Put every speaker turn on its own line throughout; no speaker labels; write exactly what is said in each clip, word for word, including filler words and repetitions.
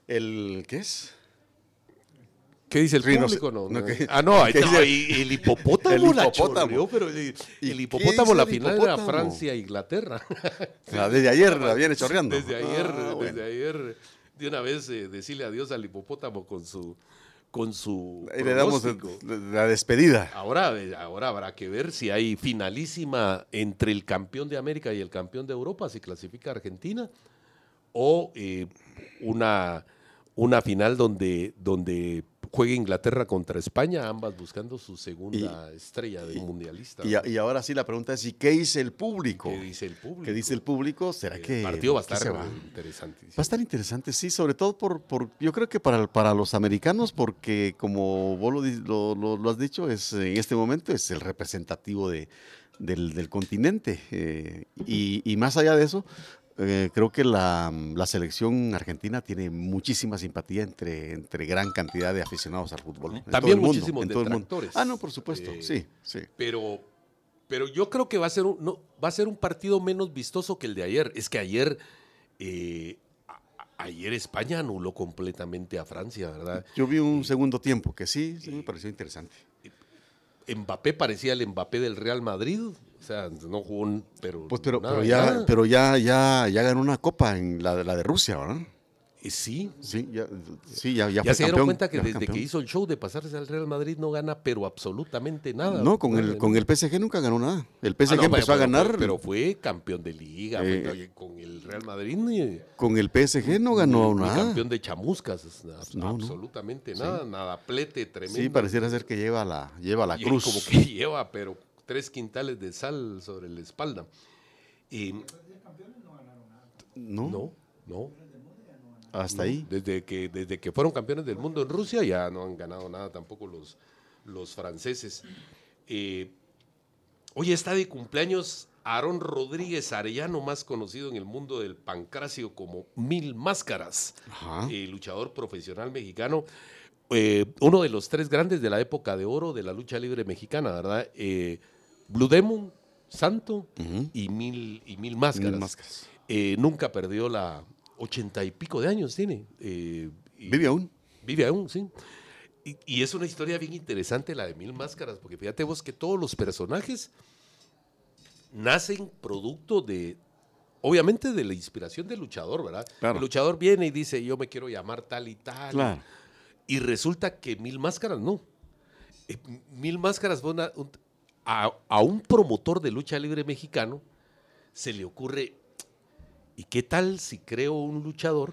el ¿qué es?
¿Qué dice el
Rino-
público? No,
no,
no.
¿qué-
Ah, no, ahí
qué
no,
dice?
ahí el hipopótamo,
El
la
hipopótamo.
chorreó, pero el,
¿Y
el
qué
hipopótamo,
dice
la
el
final
hipopótamo?
era Francia e Inglaterra.
Ah, desde ayer la viene chorreando.
Desde ayer,
Ah, bueno.
desde ayer, de una vez eh, decirle adiós al hipopótamo con su, con su
Ahí le damos
pronóstico.
la despedida.
Ahora, eh, ahora habrá que ver si hay finalísima entre el campeón de América y el campeón de Europa, si clasifica Argentina, o eh, una, una final donde, donde juegue Inglaterra contra España, ambas buscando su segunda
Y-
estrella de
y-
mundialista.
Y, a- y ahora sí la pregunta es, ¿y qué dice el público?
¿Qué dice el público?
¿Qué dice el público? ¿Será
El
que
partido va a
que
estar
se va?
interesante.
Va a estar interesante, sí, sobre todo por, por yo creo que para, para los americanos, porque como vos lo, di- lo- lo- lo has dicho, es en este momento es el representativo de, del, del continente. eh, y, y más allá de eso, eh, creo que la, la selección argentina tiene muchísima simpatía entre, entre gran cantidad de aficionados al fútbol. en todo
También
el mundo,
muchísimos
en todo el mundo.
detractores.
Ah, no, por supuesto,
Eh,
sí, sí.
Pero, pero yo creo que va a ser un, no, va a ser un partido menos vistoso que el de ayer. Es que ayer, eh, a- a- ayer España anuló completamente a Francia, ¿verdad?
Yo vi un segundo tiempo que sí, sí me pareció interesante.
Mbappé parecía el Mbappé del Real Madrid, o sea, no jugó, un- pero
Pues pero,
nada,
pero ya,
nada.
pero ya, ya, ya ganó una copa en la, la de Rusia, ¿verdad?
Eh, sí,
Sí, ya, sí, ya, ya,
ya
fue
se dieron
campeón,
cuenta que
ya fue
desde que
campeón.
hizo el show de pasarse al Real Madrid no gana, pero absolutamente nada.
No, con el,
Nada,
con
¿no?
el P S G nunca ganó nada. El P S G
Ah, no,
empezó
pero-
a ganar.
Pero, pero fue campeón de liga,
Eh,
fue- oye, con el Real Madrid ni,
con el P S G no ganó
ni- ni
nada.
campeón de chamuscas, es nada,
No, no.
absolutamente nada, nada, plete tremendo.
Sí, pareciera ser que lleva la, lleva la
Y
cruz.
como que lleva, pero tres quintales de sal sobre la espalda. Y,
No,
no, no.
hasta
No,
ahí.
Desde que, desde que fueron campeones del mundo en Rusia ya no han ganado nada tampoco los, los franceses. Eh, hoy está de cumpleaños Aarón Rodríguez Arellano, más conocido en el mundo del pancracio como Mil Máscaras,
Ajá.
eh, luchador profesional mexicano, eh, uno de los tres grandes de la época de oro de la lucha libre mexicana, ¿verdad? Eh, Blue Demon, Santo
Ujú.
y Mil, y Mil Máscaras.
Mil Máscaras.
Eh, nunca perdió la ochenta y pico de años tiene. eh, y-
Vive aún.
Vive aún, sí. Y, y es una historia bien interesante la de Mil Máscaras, porque fíjate vos que todos los personajes nacen producto de, obviamente de la inspiración del luchador, ¿verdad?
Claro.
El luchador viene y dice, yo me quiero llamar tal y tal.
Claro.
Y resulta que Mil Máscaras no. Eh, Mil Máscaras fue una- un- a, a un promotor de lucha libre mexicano se le ocurre, ¿y qué tal si creo un luchador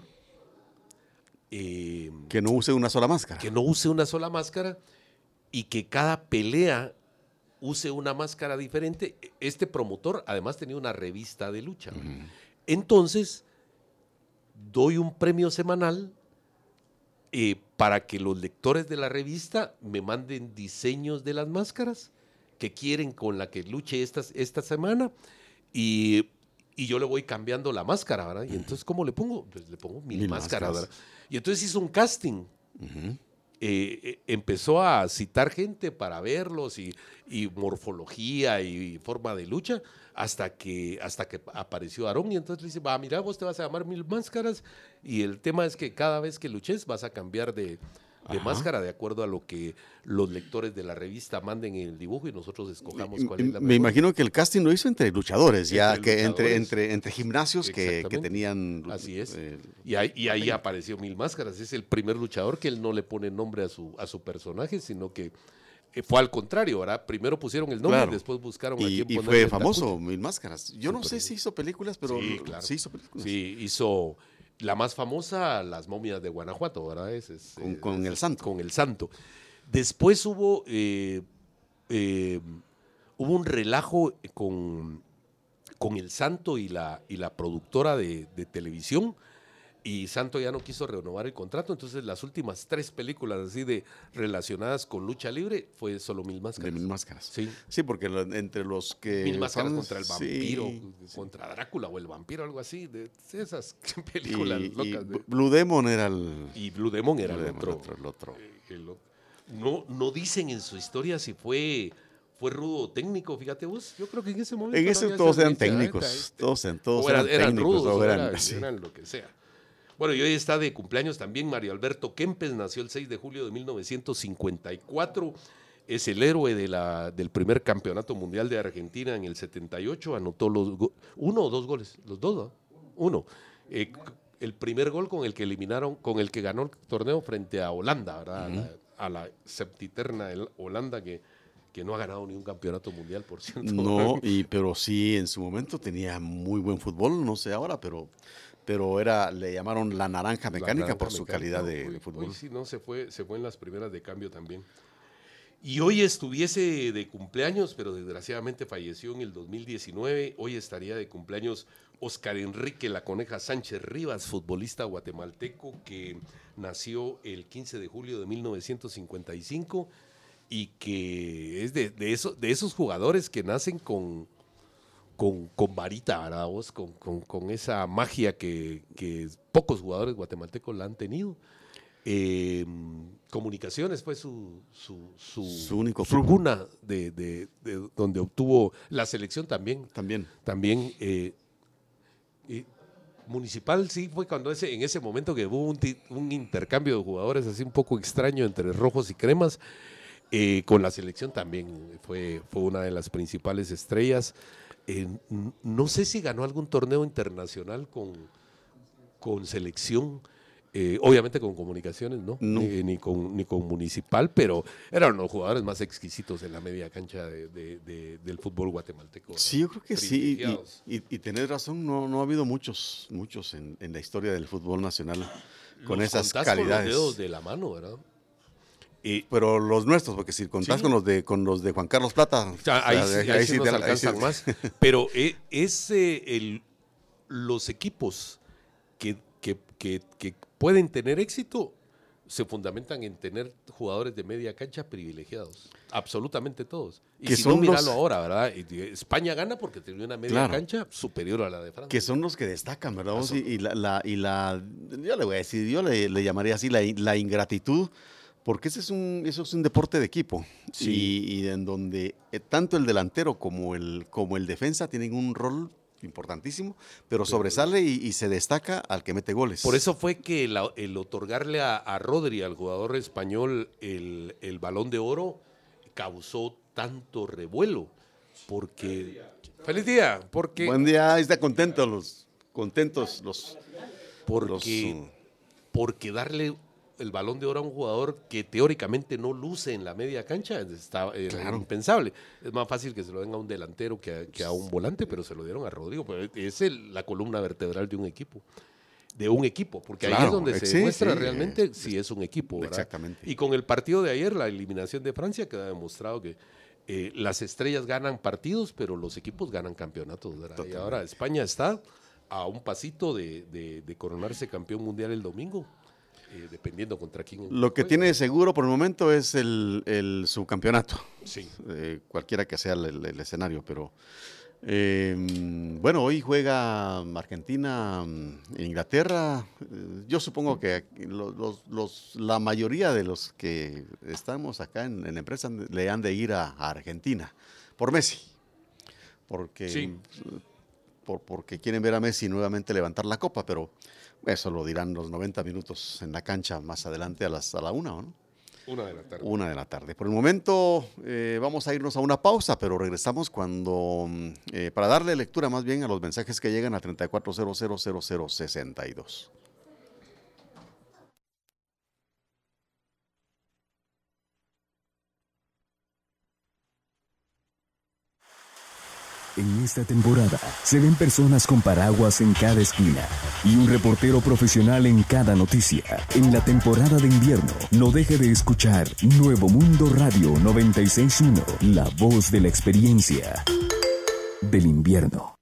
eh,
Que no use una sola máscara.
que no use una sola máscara y que cada pelea use una máscara diferente? Este promotor además tenía una revista de lucha. Entonces, doy un premio semanal eh, para que los lectores de la revista me manden diseños de las máscaras que quieren con la que luche esta, esta semana y, y yo le voy cambiando la máscara, ¿verdad? Y entonces, ¿cómo le pongo? Pues le pongo mil,
Mil
máscaras,
máscaras.
¿verdad? Y entonces hizo un casting.
Ujú.
Eh, eh, empezó a citar gente para verlos y, y morfología y forma de lucha hasta que, hasta que apareció Aarón y entonces le dice, va, mira, vos te vas a llamar Mil Máscaras y el tema es que cada vez que luches vas a cambiar de, de
Ajá.
máscara de acuerdo a lo que los lectores de la revista manden en el dibujo y nosotros escojamos cuál es la
Me
mejor.
imagino que el casting lo hizo entre luchadores, ya
Entre
que entre,
luchadores.
entre, entre gimnasios que, que
Exactamente.
tenían.
Así es.
eh,
Y ahí, y ahí apareció Mil Máscaras. Es el primer luchador que él no le pone nombre a su, a su personaje, sino que eh, fue al contrario, ¿verdad? Primero pusieron el nombre
Claro.
y después buscaron a
y,
quién
y
ponerle
fue
el
famoso,
tacuche.
Mil Máscaras. Yo no
Súper
sé
bien.
si hizo películas, pero
Sí, claro.
sí hizo películas.
Sí, hizo la más famosa, Las momias de Guanajuato, ¿verdad? Ese es,
Con-
eh,
con
ese
el
es-
Santo.
Con el Santo. Después hubo, eh, eh, hubo un relajo con, con el Santo y la, y la productora de, de televisión. Y Santo ya no quiso renovar el contrato, entonces las últimas tres películas así de relacionadas con lucha libre fue solo Mil
De
Máscaras.
Mil Máscaras.
Sí.
Sí, porque lo- entre los que.
Mil Máscaras
son-
contra el
sí,
vampiro, contra Drácula o el vampiro, algo así, de esas películas
y, y
locas. de-
Blue Demon era el.
Y Blue Demon era
Blue
el,
Demon,
otro,
el otro.
eh, el otro. No, no dicen en su historia si fue, fue rudo o técnico, fíjate vos. Yo creo que en ese momento.
En
no
ese
había
todos eran
servicio,
técnicos.
¿eh?
Todos, en- todos
O eran,
eran
eran
técnicos.
rudos,
o
o
eran,
eran,
sí.
eran lo que sea. Bueno, y hoy está de cumpleaños también Mario Alberto Kempes, nació el seis de julio de mil novecientos cincuenta y cuatro, es el héroe de la, del primer campeonato mundial de Argentina en el setenta y ocho, anotó los go- uno o dos goles, los dos, ¿no? Uno. Eh, el primer gol con el que eliminaron, con el que ganó el torneo frente a Holanda, ¿verdad? Uh-huh. a, la, a la septiterna Holanda que, que no ha ganado ni un campeonato mundial, por cierto.
No, y, pero sí, en su momento tenía muy buen fútbol, no sé ahora, pero... pero era, le llamaron la naranja mecánica la naranja por su mecánica, calidad de,
hoy,
de fútbol.
Hoy sí, no, se fue, se fue en las primeras de cambio también. Y hoy estuviese de cumpleaños, pero desgraciadamente falleció en el dos mil diecinueve. Hoy estaría de cumpleaños Oscar Enrique La Coneja Sánchez Rivas, futbolista guatemalteco que nació el quince de julio de mil novecientos cincuenta y cinco y que es de, de, eso, de esos jugadores que nacen con... Con, con varita, ¿verdad? Vos? Con, con, con esa magia que, que pocos jugadores guatemaltecos la han tenido. Eh, Comunicaciones fue su, su, su,
su único
su cuna de, de, de donde obtuvo la selección también.
También.
También eh, eh, Municipal sí fue cuando ese, en ese momento que hubo un, un intercambio de jugadores así un poco extraño entre rojos y cremas. Eh, con la selección también fue, fue una de las principales estrellas. Eh, no sé si ganó algún torneo internacional con, con selección, eh, obviamente con Comunicaciones, ¿no?
no.
Ni, ni, con, ni con Municipal, pero eran los jugadores más exquisitos en la media cancha de, de, de, del fútbol guatemalteco. ¿no?
Sí, yo creo que sí, y, y, y tenés razón, no, no ha habido muchos, muchos en, en la historia del fútbol nacional con
los
esas calidades.
Con los dedos de la mano, ¿verdad?
Y, pero los nuestros, porque si contás sí. con los de con los de Juan Carlos Plata,
o sea, ahí, o sea, ahí, ahí, ahí sí, sí nos te, alcanzan ahí más. Pero es eh, el, los equipos que, que, que, que pueden tener éxito se fundamentan en tener jugadores de media cancha privilegiados, absolutamente todos. Y si no, míralo los... ahora, ¿verdad? España gana porque tiene una media claro. cancha superior a la de Francia.
Que son los que destacan, ¿verdad? Y, y, la, la, y la, yo le voy a decir, yo le, le llamaría así la, la ingratitud. Porque ese es un, eso es un deporte de equipo sí. y, y en donde eh, tanto el delantero como el, como el defensa tienen un rol importantísimo, pero sobresale y, y se destaca al que mete goles.
Por eso fue que la, el otorgarle a, a Rodri, al jugador español, el, el Balón de Oro, causó tanto revuelo. Porque... ¡Feliz día! ¡Feliz día! Porque,
Buen día, está contentos los... Contentos los...
Porque, los, uh, porque darle... el Balón de Oro a un jugador que teóricamente no luce en la media cancha está eh, claro. impensable. Es más fácil que se lo den a un delantero que a, que a un volante, pero se lo dieron a Rodrigo. Pues es el, la columna vertebral de un equipo. De un equipo, porque claro, ahí es donde se sí, demuestra sí, realmente eh, si es un equipo. ¿verdad?
Exactamente.
Y con el partido de ayer, la eliminación de Francia, queda demostrado que eh, las estrellas ganan partidos, pero los equipos ganan campeonatos. Y ahora España está a un pasito de, de, de coronarse campeón mundial el domingo. Eh, dependiendo contra quién.
Lo que juega. Tiene seguro por el momento es el, el subcampeonato.
Sí.
Eh, cualquiera que sea el, el, el escenario, pero eh, bueno, hoy juega Argentina e Inglaterra. Yo supongo que los, los, los, la mayoría de los que estamos acá en, en la empresa le han de ir a, a Argentina por Messi, porque,
sí.
por, porque quieren ver a Messi nuevamente levantar la copa, pero eso lo dirán los noventa minutos en la cancha más adelante a, las, a la una, ¿no?
Una de la tarde.
Una de la tarde. Por el momento eh, vamos a irnos a una pausa, pero regresamos cuando, eh, para darle lectura más bien a los mensajes que llegan a treinta y cuatro cero cero cero cero sesenta y dos.
En esta temporada se ven personas con paraguas en cada esquina y un reportero profesional en cada noticia. En la temporada de invierno, no deje de escuchar Nuevo Mundo Radio noventa y seis punto uno, la voz de la experiencia del invierno.